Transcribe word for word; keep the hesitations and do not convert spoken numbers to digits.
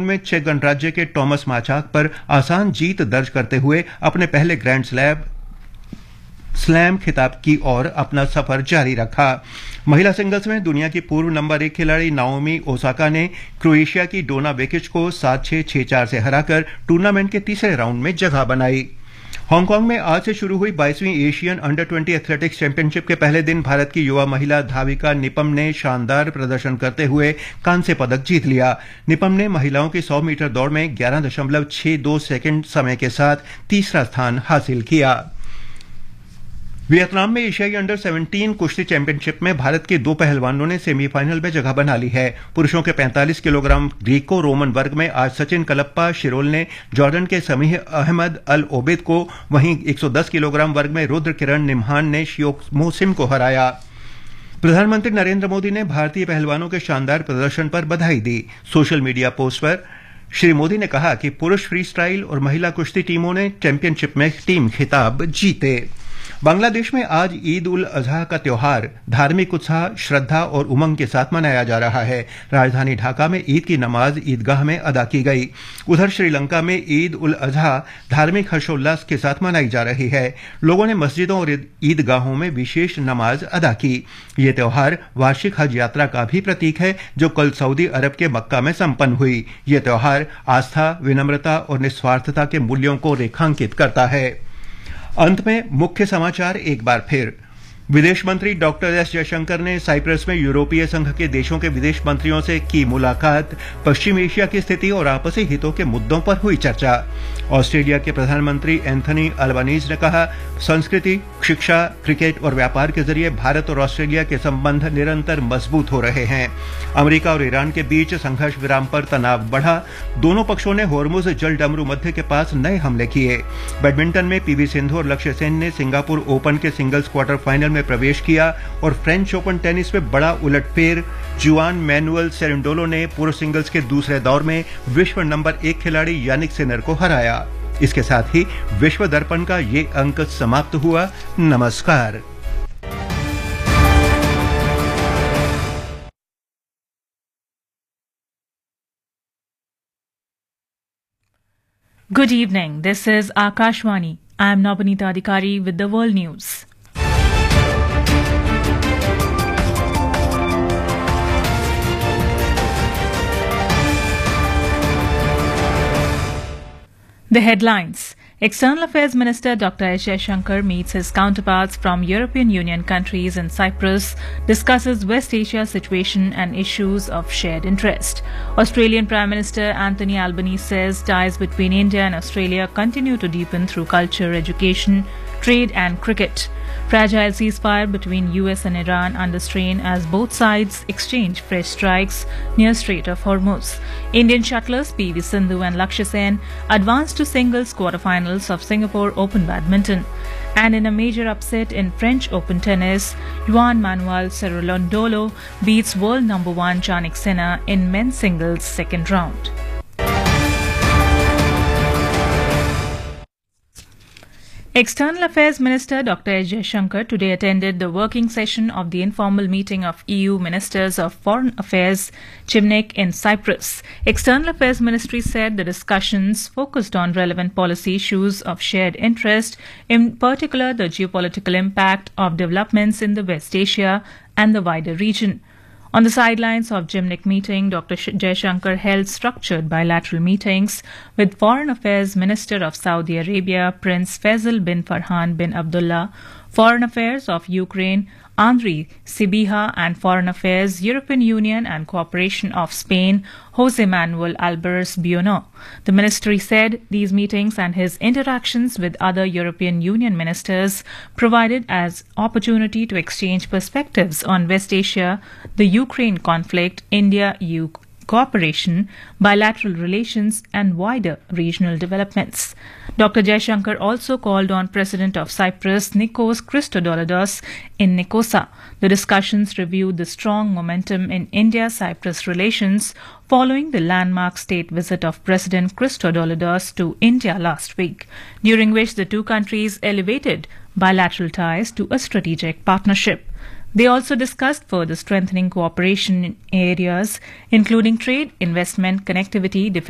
Round में check गणराज्य के टॉमस माचाक पर आसान जीत दर्ज करते हुए अपने पहले ग्रैंड स्लैम स्लैम खिताब की ओर अपना सफर जारी रखा। महिला सिंगल्स में दुनिया की पूर्व नंबर एक खिलाड़ी नाओमी ओसाका ने क्रोएशिया की डोना वेकिच को सात छह छह चार से हराकर टूर्नामेंट के तीसरे राउंड में जगह बनाई। हांगकांग में आज से शुरू हुई बाईसवीं Asian under twenty athletics championship के पहले दिन भारत की युवा महिला धाविका निपम ने शानदार प्रदर्शन करते हुए कांस्य पदक जीत लिया। निपम ने महिलाओं की सौ मीटर दौड़ में ग्यारह दशमलव छह दो सेकंड समय के साथ तीसरा स्थान हासिल किया। वियतनाम में एशियाई अंडर सत्रह कुश्ती चैंपियनशिप में भारत के दो पहलवानों ने सेमीफाइनल में जगह बना ली है। पुरुषों के पैंतालीस किलोग्राम ग्रीको रोमन वर्ग में आज सचिन कलप्पा शिरोल ने जॉर्डन के समीह अहमद अल ओबेद को, वहीं एक सौ दस किलोग्राम वर्ग में रुद्र किरण निम्हान ने शियोक मोहसिम को हराया। प्रधानमंत्री नरेंद्र मोदी ने भारतीय पहलवानों के शानदार प्रदर्शन पर बधाई दी। सोशल मीडिया पोस्ट पर श्री मोदी ने कहा कि पुरुष फ्री स्टाइल और महिला कुश्ती टीमों ने चैंपियनशिप में टीम खिताब जीते। बांग्लादेश में आज ईद उल अजहा का त्योहार धार्मिक उत्साह, श्रद्धा और उमंग के साथ मनाया जा रहा है। राजधानी ढाका में ईद की नमाज ईदगाह में अदा की गई। उधर श्रीलंका में ईद उल अजहा धार्मिक हर्षोल्लास के साथ मनाई जा रही है। लोगों ने मस्जिदों और ईदगाहों में विशेष नमाज अदा की। ये त्योहार वार्षिक हज यात्रा का भी प्रतीक है जो कल सऊदी अरब के मक्का में संपन्न हुई। ये त्योहार आस्था, विनम्रता और निस्वार्थता के मूल्यों को रेखांकित करता है। अंत में मुख्य समाचार एक बार फिर। विदेश मंत्री डॉक्टर एस जयशंकर ने साइप्रस में यूरोपीय संघ के देशों के विदेश मंत्रियों से की मुलाकात। पश्चिम एशिया की स्थिति और आपसी हितों के मुद्दों पर हुई चर्चा। ऑस्ट्रेलिया के प्रधानमंत्री एंथनी अल्बानीज ने कहा, संस्कृति, शिक्षा, क्रिकेट और व्यापार के जरिए भारत और ऑस्ट्रेलिया के संबंध निरंतर मजबूत हो रहे हैं। अमेरिका और ईरान के बीच संघर्ष विराम पर तनाव बढ़ा। दोनों पक्षों ने होर्मुज जल डमरू मध्य के पास नए हमले किए। बैडमिंटन में पीवी सिंधु और लक्ष्य सेन ने सिंगापुर ओपन के सिंगल्स क्वार्टर फाइनल में प्रवेश किया और फ्रेंच ओपन टेनिस में बड़ा उलटफेर। जुआन मैनुअल सेरेंडोलो ने पुरुष सिंगल्स के दूसरे दौर में विश्व नंबर एक खिलाड़ी यानिक सिनर को हराया। इसके साथ ही विश्व दर्पण का ये अंक समाप्त हुआ। नमस्कार। Good evening. This is Akashvani. I am Nabanita Adhikari with the World News. The headlines. External Affairs Minister Doctor S. Jaishankar meets his counterparts from European Union countries in Cyprus, discusses West Asia situation and issues of shared interest. Australian Prime Minister Anthony Albanese says ties between India and Australia continue to deepen through culture, education, trade and cricket. Fragile ceasefire between U S and Iran under strain as both sides exchange fresh strikes near Strait of Hormuz. Indian shuttlers P V Sindhu and Lakshya Sen advanced to singles quarterfinals of Singapore Open Badminton. And in a major upset in French Open tennis, Juan Manuel Cerundolo beats world number one Jannik Sinner in men's singles second round. External Affairs Minister Doctor S. Jaishankar today attended the working session of the informal meeting of E U Ministers of Foreign Affairs Chimnik in Cyprus. External Affairs Ministry said the discussions focused on relevant policy issues of shared interest, in particular the geopolitical impact of developments in the West Asia and the wider region. On the sidelines of Chimnik meeting, Doctor Jaishankar held structured bilateral meetings with Foreign Affairs Minister of Saudi Arabia, Prince Faisal bin Farhan bin Abdullah, Foreign Affairs of Ukraine, Andriy Sybiha, and Foreign Affairs, European Union and Cooperation of Spain, Jose Manuel Albares Buono. The ministry said these meetings and his interactions with other European Union ministers provided as opportunity to exchange perspectives on West Asia, the Ukraine conflict, India-E U cooperation, bilateral relations and wider regional developments. Doctor Jaishankar also called on President of Cyprus, Nikos Christodoulides, in Nicosia. The discussions reviewed the strong momentum in India-Cyprus relations following the landmark state visit of President Christodoulides to India last week, during which the two countries elevated bilateral ties to a strategic partnership. They also discussed further strengthening cooperation in areas including trade, investment, connectivity, defense,